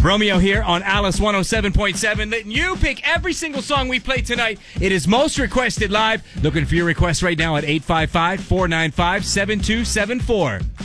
Romeo here on Alice 107.7, letting you pick every single song we play tonight. It is most requested live. Looking for your requests right now at 855-495-7274.